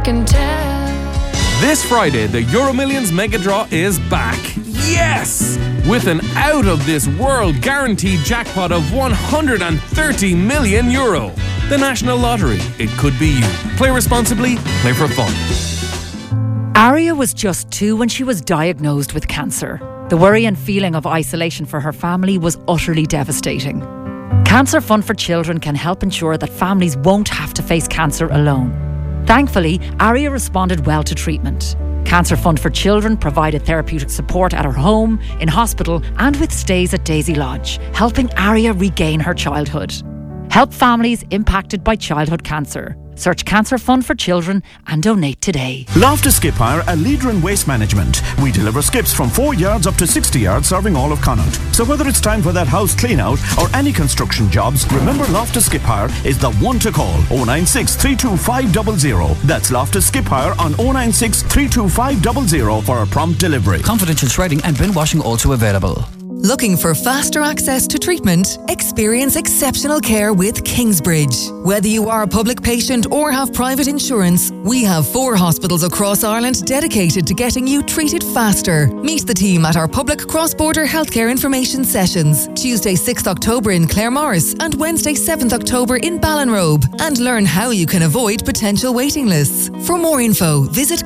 can tell. This Friday, the EuroMillions Mega Draw is back. Yes! With an out-of-this-world guaranteed jackpot of €130 million. The National Lottery. It could be you. Play responsibly, play for fun. Aria was just 2 when she was diagnosed with cancer. The worry and feeling of isolation for her family was utterly devastating. Cancer Fund for Children can help ensure that families won't have to face cancer alone. Thankfully, Aria responded well to treatment. Cancer Fund for Children provided therapeutic support at her home, in hospital and with stays at Daisy Lodge, helping Aria regain her childhood. Help families impacted by childhood cancer. Search Cancer Fund for Children and donate today. Loftus Skip Hire, a leader in waste management. We deliver skips from 4 yards up to 60 yards, serving all of Connaught. So whether it's time for that house clean out or any construction jobs, remember Loftus Skip Hire is the one to call. 096 325 00. That's Loftus Skip Hire on 096 325 00 for a prompt delivery. Confidential shredding and bin washing also available. Looking for faster access to treatment? Experience exceptional care with Kingsbridge. Whether you are a public patient or have private insurance, we have 4 hospitals across Ireland dedicated to getting you treated faster. Meet the team at our public cross-border healthcare information sessions, Tuesday 6th October in Claremorris and Wednesday 7th October in Ballinrobe, and learn how you can avoid potential waiting lists. For more info, visit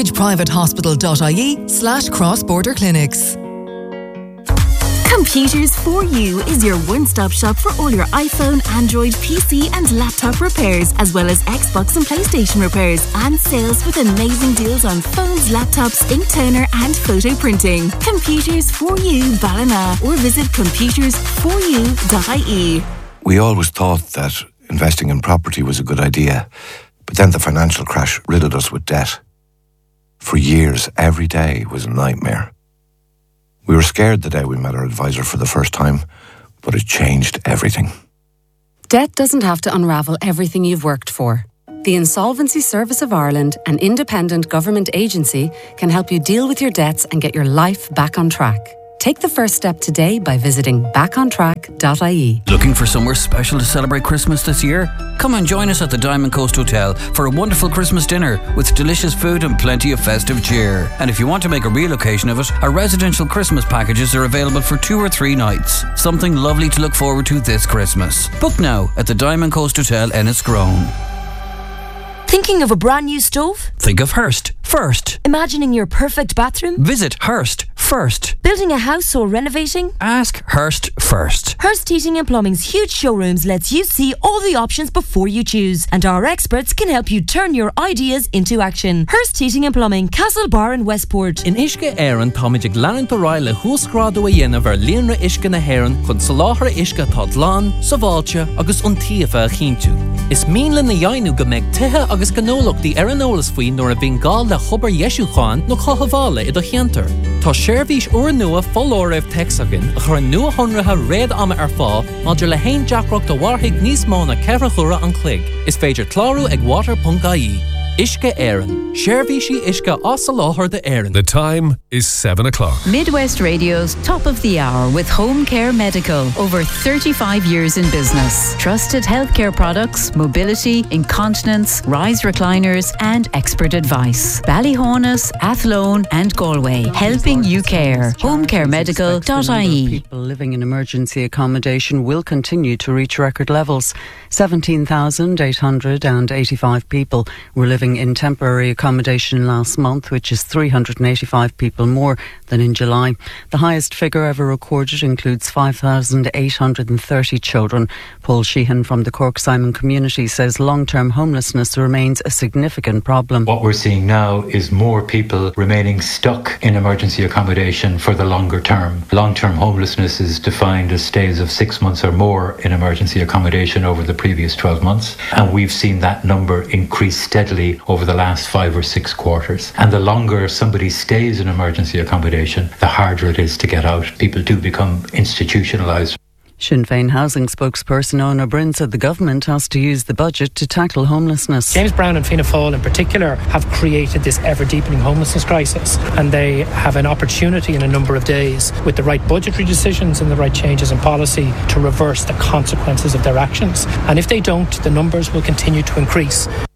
kingsbridgeprivatehospital.ie/cross-border clinics. Computers for You is your one-stop shop for all your iPhone, Android, PC and laptop repairs, as well as Xbox and PlayStation repairs and sales with amazing deals on phones, laptops, ink toner and photo printing. Computers for You Ballina, or visit computersforyou.ie. We always thought that investing in property was a good idea, but then the financial crash riddled us with debt. For years, every day was a nightmare. We were scared the day we met our advisor for the first time, but it changed everything. Debt doesn't have to unravel everything you've worked for. The Insolvency Service of Ireland, an independent government agency, can help you deal with your debts and get your life back on track. Take the first step today by visiting backontrack.ie. Looking for somewhere special to celebrate Christmas this year? Come and join us at the Diamond Coast Hotel for a wonderful Christmas dinner with delicious food and plenty of festive cheer. And if you want to make a real occasion of it, our residential Christmas packages are available for 2 or 3 nights. Something lovely to look forward to this Christmas. Book now at the Diamond Coast Hotel Enniscrone. Thinking of a brand new stove? Think of Hearst first. Imagining your perfect bathroom? Visit Hearst first. Building a house or renovating? Ask Hearst first. Hearst Heating and Plumbing's huge showrooms lets you see all the options before you choose, and our experts can help you turn your ideas into action. Hearst Heating and Plumbing, Castlebar and Westport. In Uisce Éireann táiméid ag leanann do ráille húsgrád a dhéanamh ar líonra Uisce na hÉireann chun soláthar Uisce tá dlán, sa bháilte agus iontaofa a chinntiú. Is míonla na dhéanú go mbeidh tithe agus gnólachtaí ar an eolas faoin nuair a bhíonn gál le chubar Yesúcháin nó chahabhála i do cheantar. Tá seirbhís uair nua follóibh texagan a chur nua honratha réad ama ar fá maidir le haon deacracht do warthaigh níos mó na ceithre chura an chloig. Is féidir clárú ag water.ie. Uisce Éireann. Seirbhísí Uisce as láthar de Éireann. The time is 7 o'clock. Midwest Radio's Top of the Hour with Home Care Medical. Over 35 years in business. Trusted healthcare products, mobility, incontinence, rise recliners and expert advice. Ballyhonus, Athlone and Galway. Helping you care. homecaremedical.ie. People living in emergency accommodation will continue to reach record levels. 17,885 people were living in temporary accommodation last month, which is 385 people more than in July. The highest figure ever recorded includes 5,830 children. Paul Sheehan from the Cork Simon community says long-term homelessness remains a significant problem. What we're seeing now is more people remaining stuck in emergency accommodation for the longer term. Long-term homelessness is defined as stays of 6 months or more in emergency accommodation over the previous 12 months. And we've seen that number increase steadily over the last 5 or 6 quarters. And the longer somebody stays in emergency accommodation, the harder it is to get out. People do become institutionalised. Sinn Féin housing spokesperson Ona Bryn said the government has to use the budget to tackle homelessness. James Brown and Fianna Fáil in particular have created this ever-deepening homelessness crisis, and they have an opportunity in a number of days with the right budgetary decisions and the right changes in policy to reverse the consequences of their actions. And if they don't, the numbers will continue to increase.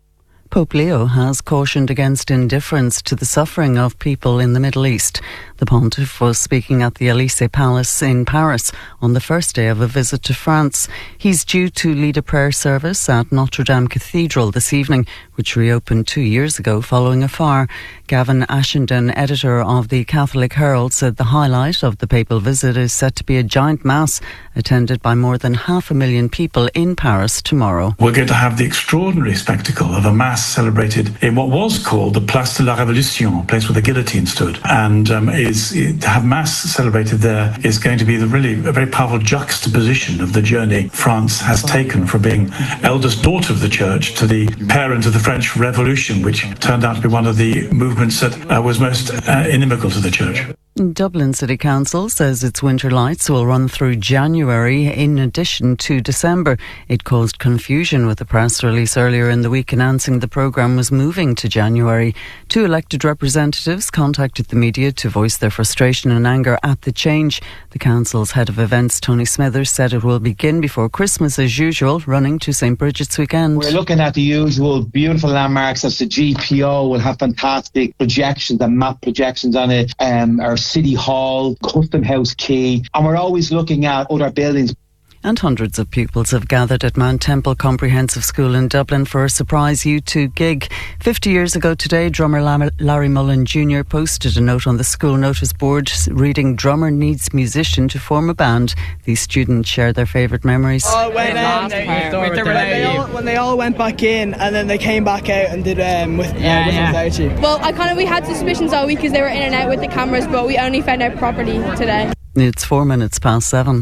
Pope Leo has cautioned against indifference to the suffering of people in the Middle East. The pontiff was speaking at the Élysée Palace in Paris on the first day of a visit to France. He's due to lead a prayer service at Notre Dame Cathedral this evening, which reopened 2 years ago following a fire. Gavin Ashenden, editor of the Catholic Herald, said the highlight of the papal visit is set to be a giant mass attended by more than 500,000 people in Paris tomorrow. We're going to have the extraordinary spectacle of a mass celebrated in what was called the Place de la Révolution, a place where the guillotine stood. And to have mass celebrated there is going to be a very powerful juxtaposition of the journey France has taken from being eldest daughter of the church to the parent of the French Revolution, which turned out to be one of the movements that was most inimical to the church. Dublin City Council says its winter lights will run through January in addition to December. It caused confusion with a press release earlier in the week announcing the programme was moving to January. 2 elected representatives contacted the media to voice their frustration and anger at the change. The council's head of events, Tony Smithers, said it will begin before Christmas as usual, running to St Bridget's weekend. We're looking at the usual beautiful landmarks as the GPO will have fantastic projections and map projections on it. Our City Hall, Custom House Quay, and we're always looking at other buildings. And hundreds of pupils have gathered at Mount Temple Comprehensive School in Dublin for a surprise U2 gig. 50 years ago today, drummer Larry Mullen Jr. posted a note on the school notice board reading, "Drummer needs musician to form a band." These students share their favourite memories. When they all went back in and then they came back out and did without you. Well, we had suspicions all week because they were in and out with the cameras, but we only found out properly today. It's 4 minutes past 7.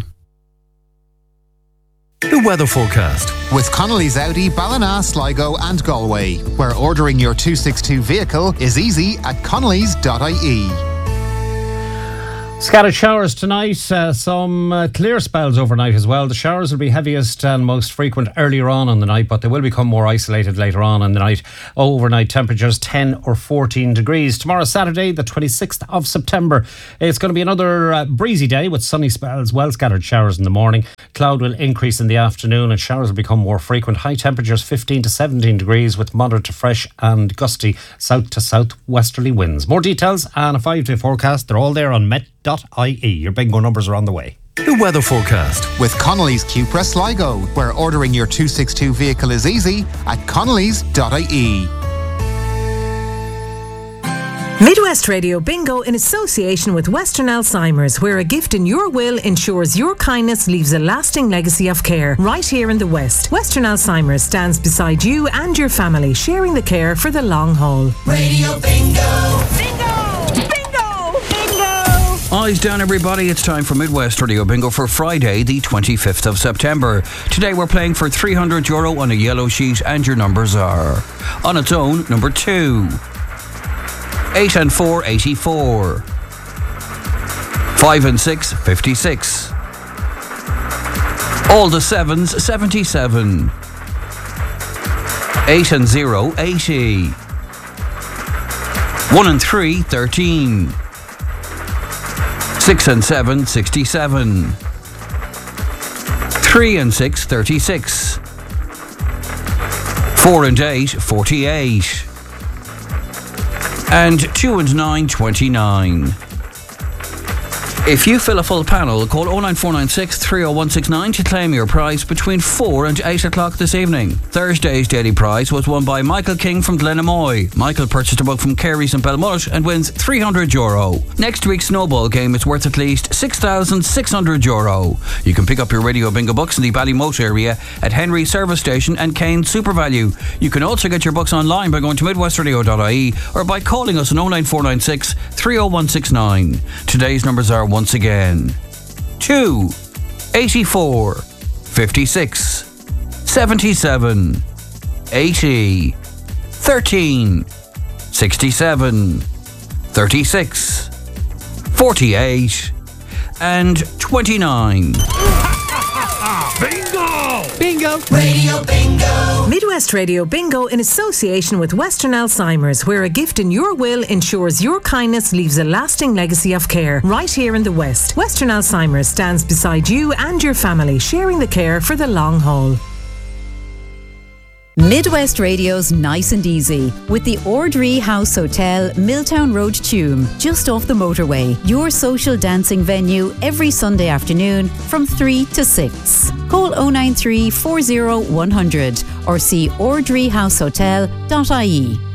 The weather forecast with Connolly's Audi, Ballina, Sligo and Galway, where ordering your 262 vehicle is easy at connolly's.ie. Scattered showers tonight, some clear spells overnight as well. The showers will be heaviest and most frequent earlier on in the night, but they will become more isolated later on in the night. Overnight temperatures 10 or 14 degrees. Tomorrow, Saturday, the 26th of September. It's going to be another breezy day with sunny spells, well scattered showers in the morning. Cloud will increase in the afternoon and showers will become more frequent. High temperatures 15 to 17 degrees with moderate to fresh and gusty south to southwesterly winds. More details and a 5-day forecast, they're all there on Met.ie. Your bingo numbers are on the way. The weather forecast with Connolly's Cupra Sligo, where ordering your 262 vehicle is easy at connolly's.ie. Midwest Radio Bingo in association with Western Alzheimer's, where a gift in your will ensures your kindness leaves a lasting legacy of care. Right here in the West, Western Alzheimer's stands beside you and your family, sharing the care for the long haul. Radio Bingo! Eyes down, everybody. It's time for Midwest Radio Bingo for Friday, the 25th of September. Today we're playing for €300 on a yellow sheet, and your numbers are: on its own, number 2, 8 and 4, 84, 5 and 6, 56, all the 7s, 77, 8 and 0, 80, 1 and 3, 13, 6 and 7, 67, 3 and 6, 36, 4 and 8, 48, and 2 and 9, 29. If you fill a full panel, call 09496 30169 to claim your prize between 4 and 8 o'clock this evening. Thursday's daily prize was won by Michael King from Glenamoy. Michael purchased a book from Carey's in Belmullet and wins €300. Next week's snowball game is worth at least €6,600. You can pick up your Radio Bingo books in the Ballymote area at Henry Service Station and Kane SuperValue. You can also get your books online by going to midwestradio.ie or by calling us on 09496 30169. Today's numbers are once again 2, 84, 56, 77, 80, 13, 67, 36, 48, and 29. Bingo! Radio Bingo! Midwest Radio Bingo in association with Western Alzheimer's, where a gift in your will ensures your kindness leaves a lasting legacy of care. Right here in the West, Western Alzheimer's stands beside you and your family, sharing the care for the long haul. Midwest Radio's Nice and Easy with the Ordree House Hotel, Milltown Road, Tuam, just off the motorway. Your social dancing venue every Sunday afternoon from 3 to 6. Call 093 40 100 or see ordreehousehotel.ie.